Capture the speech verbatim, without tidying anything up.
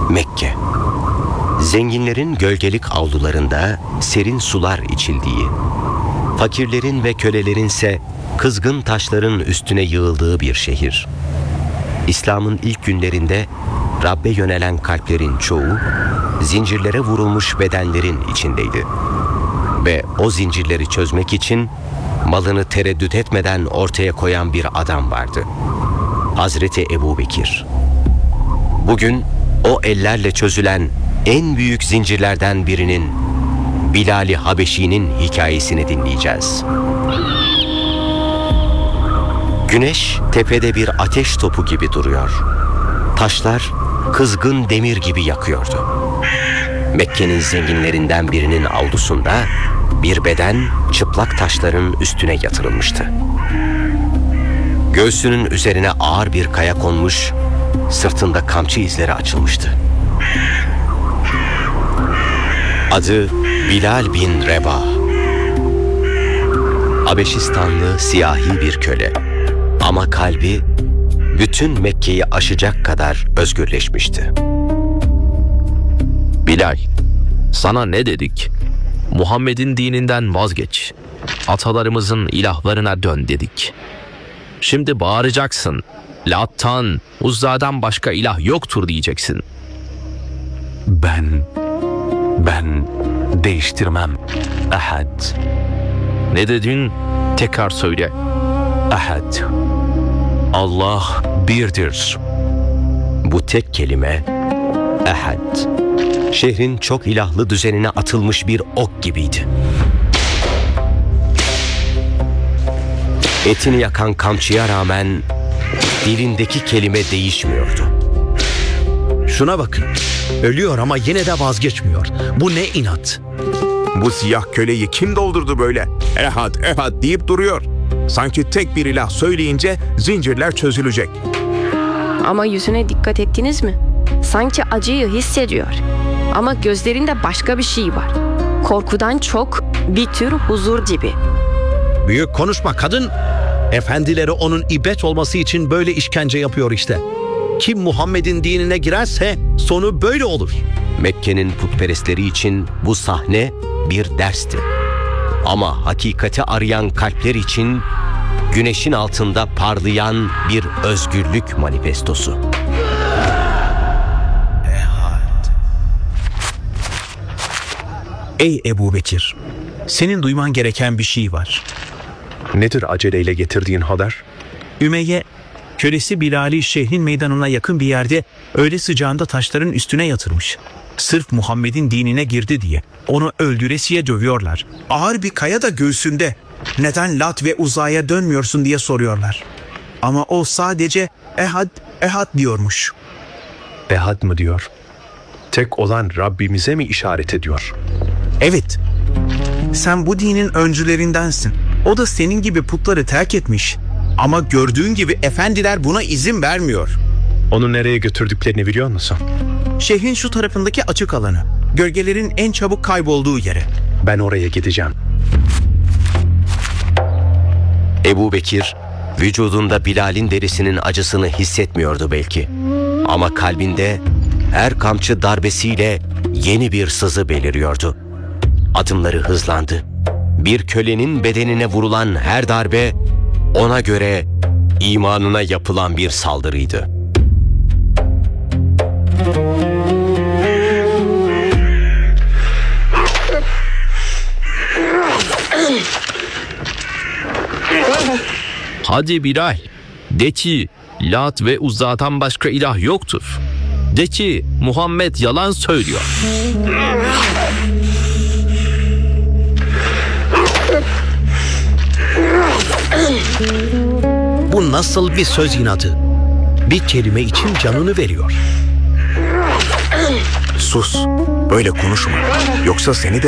Mekke. Zenginlerin gölgelik avlularında serin sular içildiği, fakirlerin ve kölelerinse kızgın taşların üstüne yığıldığı bir şehir. İslam'ın ilk günlerinde Rabbe yönelen kalplerin çoğu, zincirlere vurulmuş bedenlerin içindeydi. Ve o zincirleri çözmek için malını tereddüt etmeden ortaya koyan bir adam vardı. Hazreti Ebubekir. Bugün o ellerle çözülen en büyük zincirlerden birinin, Bilal-i Habeşi'nin hikayesini dinleyeceğiz. Güneş tepede bir ateş topu gibi duruyor. Taşlar kızgın demir gibi yakıyordu. Mekke'nin zenginlerinden birinin avlusunda bir beden çıplak taşların üstüne yatırılmıştı. Göğsünün üzerine ağır bir kaya konmuş, sırtında kamçı izleri açılmıştı. Adı Bilal bin Rebah. Habeşistanlı siyahi bir köle. Ama kalbi bütün Mekke'yi aşacak kadar özgürleşmişti. Bilal, sana ne dedik? Muhammed'in dininden vazgeç. Atalarımızın ilahlarına dön dedik. Şimdi bağıracaksın. Lat'tan, Uzza'dan başka ilah yoktur diyeceksin. Ben, ben değiştirmem. Ahad. Ne dedin? Tekrar söyle. Ahad. Allah birdir. Bu tek kelime, Ehad, şehrin çok ilahlı düzenine atılmış bir ok gibiydi. Etini yakan kamçıya rağmen dilindeki kelime değişmiyordu. Şuna bakın. Ölüyor ama yine de vazgeçmiyor. Bu ne inat? Bu siyah köleyi kim doldurdu böyle? Ehad, ehad deyip duruyor. Sanki tek bir ilah söyleyince zincirler çözülecek. Ama yüzüne dikkat ettiniz mi? Sanki acıyı hissediyor. Ama gözlerinde başka bir şey var. Korkudan çok bir tür huzur gibi. Büyük konuşma kadın. Efendileri onun ibret olması için böyle işkence yapıyor işte. Kim Muhammed'in dinine girerse sonu böyle olur. Mekke'nin putperestleri için bu sahne bir dersti. Ama hakikati arayan kalpler için güneşin altında parlayan bir özgürlük manifestosu. Ey Ebubekir, senin duyman gereken bir şey var. Nedir aceleyle getirdiğin haber? Ümeyye, kölesi Bilal'i şehrin meydanına yakın bir yerde öğle sıcağında taşların üstüne yatırmış. Sırf Muhammed'in dinine girdi diye onu öldüresiye dövüyorlar. Ağır bir kaya da göğsünde. Neden Lat ve Uza'ya dönmüyorsun diye soruyorlar. Ama o sadece ehad, ehad diyormuş. Ehad mı diyor? Tek olan Rabbimize mi işaret ediyor? Evet, sen bu dinin öncülerindensin. O da senin gibi putları terk etmiş. Ama gördüğün gibi efendiler buna izin vermiyor. Onu nereye götürdüklerini biliyor musun? Şehrin şu tarafındaki açık alanı. Gölgelerin en çabuk kaybolduğu yere. Ben oraya gideceğim. Ebubekir, vücudunda Bilal'in derisinin acısını hissetmiyordu belki. Ama kalbinde her kamçı darbesiyle yeni bir sızı beliriyordu. Adımları hızlandı. Bir kölenin bedenine vurulan her darbe ona göre imanına yapılan bir saldırıydı. Hadi Bilal, de ki Lat ve Uzza'dan başka ilah yoktur. De ki Muhammed yalan söylüyor. Bu nasıl bir söz inadı? Bir kelime için canını veriyor. Sus, böyle konuşma. Yoksa seni de